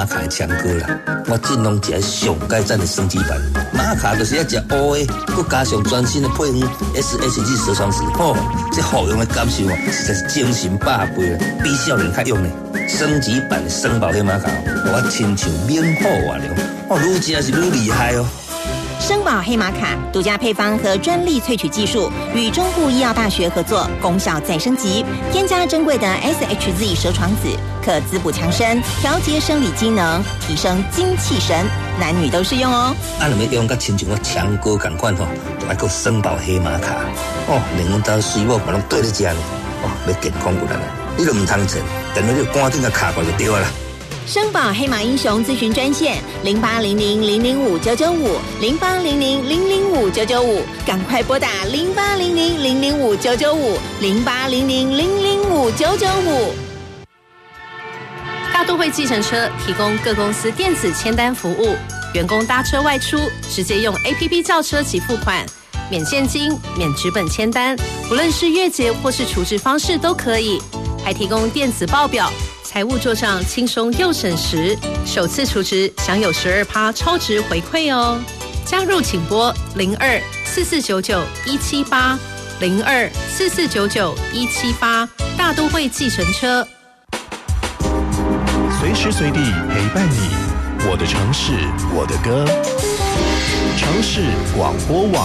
玛卡的强哥啦，我尽量吃上改赞的升级版。玛卡就是要吃乌的，佮加上全新的配方 SHG 蛇床石，这好用的感受实在是精神百倍了，比少年较用呢。升级版的生宝黑玛卡，我亲像免好完了，愈吃是愈厉害哦。 生宝黑玛卡独家配方和专利萃取技术与中部医药大学合作，功效再升级，添加珍贵的 SHZ 蛇床子，可滋补强身，调节生理机能，提升精气神，男女都适用哦。 若要用甲亲像我强哥同款就要搁生宝黑玛卡连阮家水某嘛拢对咧食呢要健康有力啦，你都唔通钱，等下就赶紧甲卡过就对啦。 生宝黑马英雄咨询专线0800005995 0800005995，赶快拨打0800005995 0800005995。 大都会计程车提供各公司电子签单服务，员工搭车外出直接用 APP 叫车及付款，免现金、免纸本签单，不论是月结或是储值方式都可以，还提供电子报表，财务做账轻松又省时，首次储值享有12%超值回馈哦。加入请拨02-4499-178 02-4499-178，大都会计程车， 随时随地陪伴你，我的城市，我的歌。城市广播网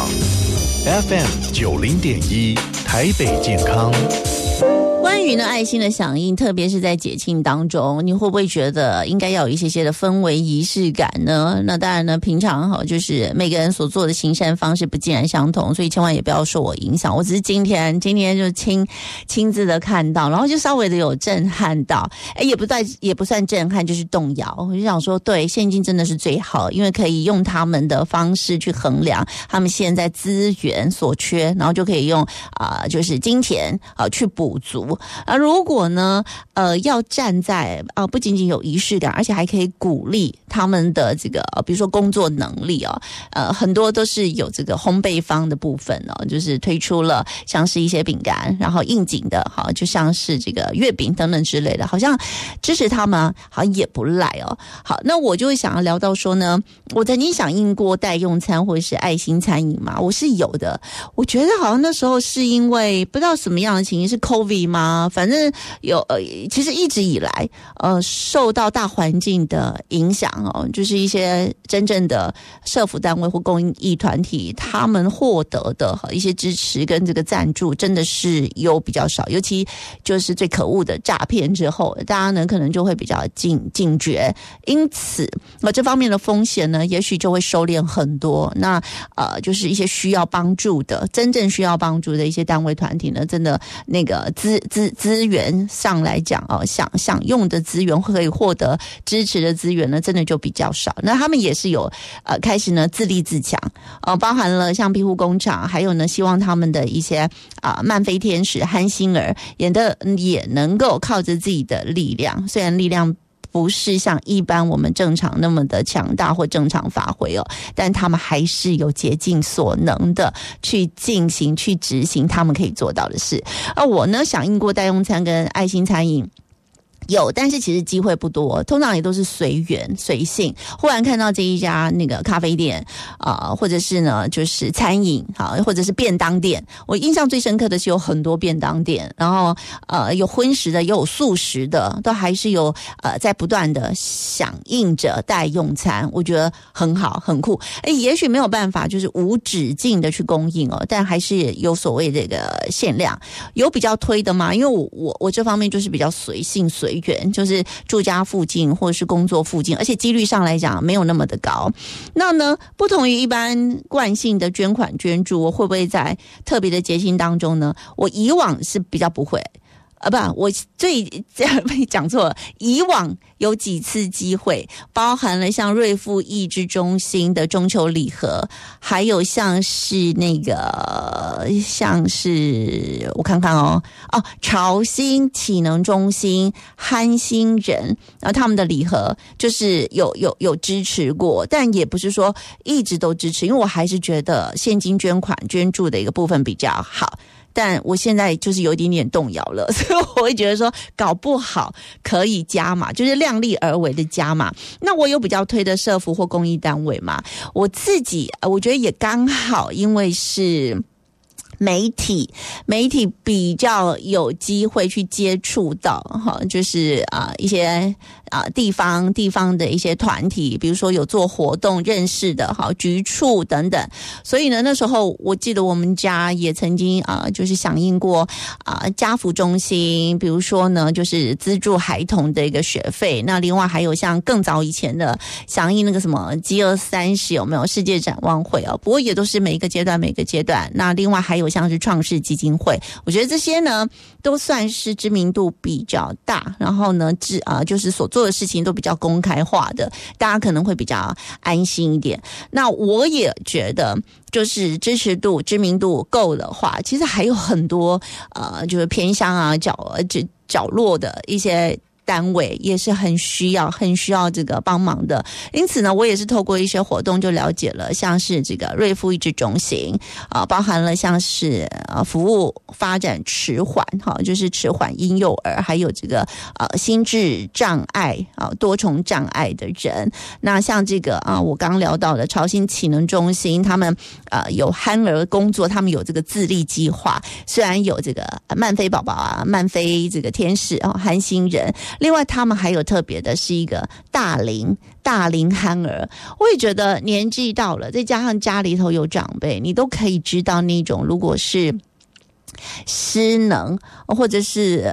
FM 90.1，台北健康。 关于呢爱心的响应，特别是在节庆当中，你会不会觉得应该要有一些的氛围仪式感呢？那当然呢，平常就是每个人所做的行善方式不尽然相同，所以千万也不要受我影响。我只是今天就亲自的看到，然后就稍微的有震撼到，也不算震撼，就是动摇。我就想说，对，现金真的是最好，因为可以用他们的方式去衡量他们现在资源所缺，然后就可以用就是金钱去补足。如果呢要站在不仅仅有仪式感，而且还可以鼓励他们的这个比如说工作能力很多都是有这个烘焙坊的部分就是推出了像是一些饼干，然后应景的就像是这个月饼等等之类的，好像支持他们好像也不赖好，那我就会想要聊到说呢，我曾经响应过代用餐或者是爱心餐饮嘛，我是有的。我觉得好像那时候是因为不知道什么样的情形，是 COVID 吗？反正有其实一直以来受到大环境的影响就是一些真正的社福单位或公益团体，他们获得的一些支持跟这个赞助真的是有比较少，尤其就是最可恶的诈骗之后，大家呢可能就会比较警觉，因此这方面的风险呢也许就会收敛很多。那就是一些需要帮助的，真正需要帮助的一些单位团体呢，真的那个资源上来讲想用的资源可以获得支持的资源呢，真的就比较少。那他们也是有开始呢自立自强包含了像庇护工厂，还有呢希望他们的一些漫飞天使憨星儿也能够靠着自己的力量，虽然力量不是像一般我们正常那么的强大或正常发挥但他们还是有竭尽所能的去进行去执行他们可以做到的事。我呢响应过代用餐跟爱心餐饮有，但是其实机会不多，通常也都是随缘随性。忽然看到这一家那个咖啡店或者是呢就是餐饮或者是便当店，我印象最深刻的是有很多便当店，然后有荤食的也有素食的，都还是有在不断的响应着代用餐，我觉得很好很酷。也许没有办法就是无止境的去供应但还是有所谓这个限量。有比较推的吗？因为我这方面就是比较随性随缘，就是住家附近或者是工作附近，而且几率上来讲没有那么的高。那呢不同于一般惯性的捐款捐助，我会不会在特别的节庆当中呢？我以往是比较不会我讲错了。以往有几次机会，包含了像瑞富益智中心的中秋礼盒，还有像是我看看潮兴体能中心、憨星人，然后他们的礼盒就是有支持过，但也不是说一直都支持，因为我还是觉得现金捐款捐助的一个部分比较好。 但我现在就是有一点点动摇了，所以我会觉得说搞不好可以加码，就是量力而为的加码。那我有比较推的社福或公益单位嘛，我自己我觉得也刚好，因为是媒体比较有机会去接触到哈，就是一些地方的一些团体，比如说有做活动认识的哈局处等等，所以呢那时候我记得我们家也曾经就是响应过家福中心，比如说呢就是资助孩童的一个学费，那另外还有像更早以前的响应那个什么G20有没有世界展望会不过也都是每一个阶段，那另外还有像是创世基金会，我觉得这些呢都算是知名度比较大，然后呢就是所做的事情都比较公开化的，大家可能会比较安心一点。那我也觉得就是支持度知名度够的话，其实还有很多就是偏乡角落的一些单位也是很需要这个帮忙的。因此呢我也是透过一些活动就了解了，像是这个瑞妇益智中心包含了像是服务发展迟缓就是迟缓婴幼儿，还有这个心智障碍多重障碍的人。那像这个我刚聊到的潮新启能中心，他们有憨儿工作，他们有这个自立计划，虽然有这个曼飞宝宝曼飞这个天使憨心人，另外他们还有特别的是一个大龄憨儿。我也觉得年纪到了，再加上家里头有长辈，你都可以知道那种如果是失能或者是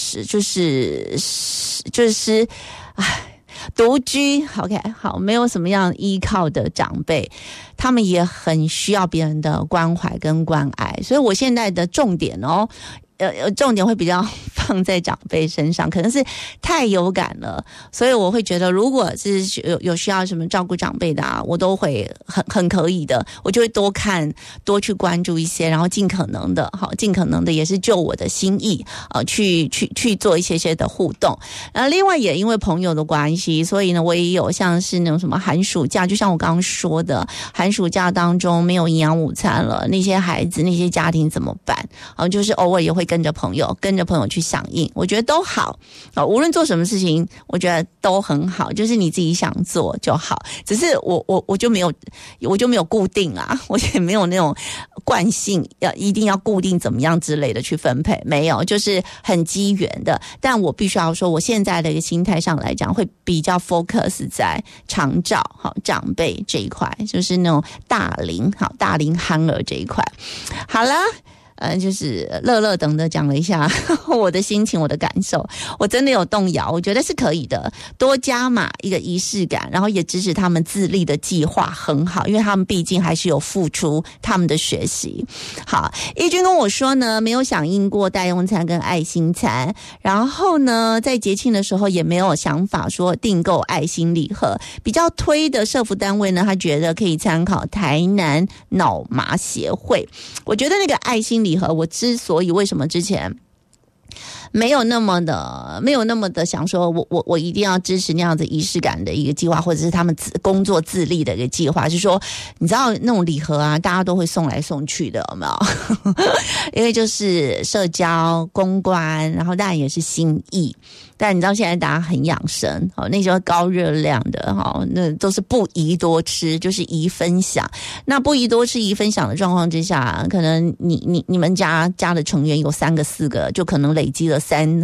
独居 OK 好，没有什么样依靠的长辈，他们也很需要别人的关怀跟关爱。所以我现在的重点重点会比较放在长辈身上，可能是太有感了，所以我会觉得如果是有需要什么照顾长辈的我都会很可以的，我就会多看多去关注一些，然后尽可能的也是就我的心意去做一些的互动。另外也因为朋友的关系，所以呢我也有像是那种什么寒暑假，就像我刚刚说的，寒暑假当中没有营养午餐了，那些孩子那些家庭怎么办就是偶尔也会跟着朋友去响应，我觉得都好无论做什么事情我觉得都很好，就是你自己想做就好。只是我就没有固定我也没有那种惯性一定要固定怎么样之类的去分配，没有，就是很机缘的。但我必须要说我现在的一个心态上来讲会比较 focus 在长照长辈这一块，就是那种大龄憨儿这一块。好了，就是乐等的讲了一下我的心情我的感受，我真的有动摇，我觉得是可以的，多加码一个仪式感，然后也支持他们自立的计划很好，因为他们毕竟还是有付出他们的学习。好，义军跟我说呢没有响应过代用餐跟爱心餐，然后呢在节庆的时候也没有想法说订购爱心礼盒，比较推的社福单位呢他觉得可以参考台南脑麻协会。我觉得那个爱心礼盒我之所以为什么之前没有那么的想说我一定要支持那样子仪式感的一个计划，或者是他们工作自立的一个计划，是说你知道那种礼盒大家都会送来送去的，有没有因为就是社交公关，然后当然也是心意，但你知道现在大家很养生那些高热量的那都是不宜多吃，就是宜分享。那不宜多吃宜分享的状况之下，可能你们家的成员有3个4个，就可能累积了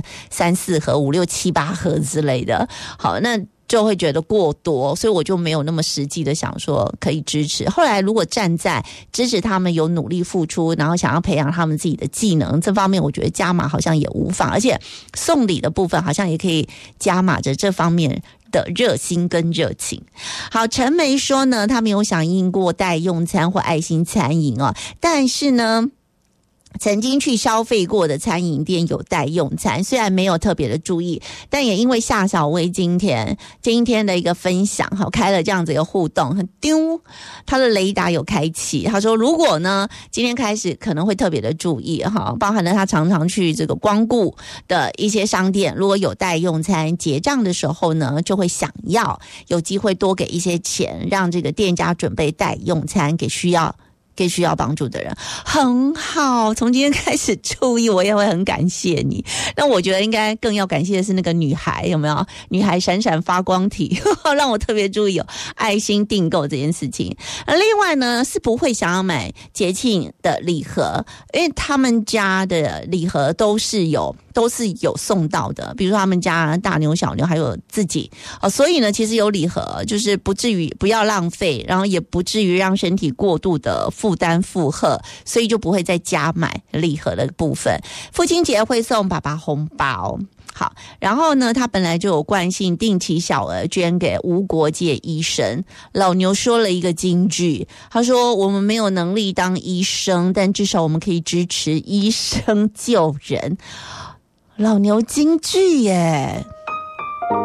3、4盒、5、6、7、8盒之类的。好，那就会觉得过多，所以我就没有那么实际的想说可以支持。后来如果站在支持他们有努力付出，然后想要培养他们自己的技能这方面，我觉得加码好像也无妨，而且送礼的部分好像也可以加码着这方面的热心跟热情。好，陈梅说呢他没有响应过代用餐或爱心餐饮但是呢曾经去消费过的餐饮店有代用餐，虽然没有特别的注意，但也因为夏小薇今天的一个分享开了这样子一个互动，很丢他的雷达有开启，他说如果呢今天开始可能会特别的注意包含了他常常去这个光顾的一些商店，如果有代用餐结账的时候呢就会想要有机会多给一些钱，让这个店家准备代用餐给需要给需要帮助的人。很好，从今天开始注意，我也会很感谢你。那我觉得应该更要感谢的是那个女孩，有没有？女孩闪闪发光体让我特别注意有爱心订购这件事情。另外呢，是不会想要买节庆的礼盒，因为他们家的礼盒都是有送到的，比如说他们家大牛小牛还有自己所以呢其实有礼盒就是不至于不要浪费，然后也不至于让身体过度的负担负荷，所以就不会再加买礼盒的部分。父亲节会送爸爸红包，好，然后呢他本来就有惯性定期小额捐给无国界医生。老牛说了一个金句，他说我们没有能力当医生，但至少我们可以支持医生救人。老牛金句耶，